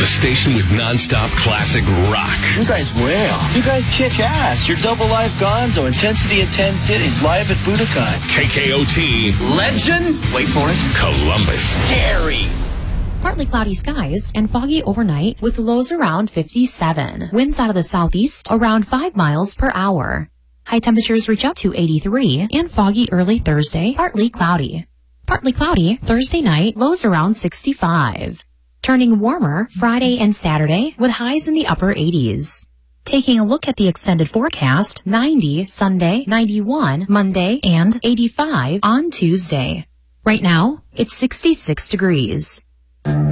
The station with nonstop classic rock. You guys wail. You guys kick ass. You're Double Live Gonzo, Intensity in 10 Cities, live at Budokan. KKOT. Legend. Wait for it. Columbus. Gary. Partly cloudy skies and foggy overnight with lows around 57. Winds out of the southeast around 5 miles per hour. High temperatures reach up to 83 and foggy early Thursday, partly cloudy. Partly cloudy Thursday night, lows around 65. Turning warmer Friday and Saturday with highs in the upper 80s. Taking a look at the extended forecast, 90 Sunday, 91 Monday, and 85 on Tuesday. Right now, it's 66 degrees.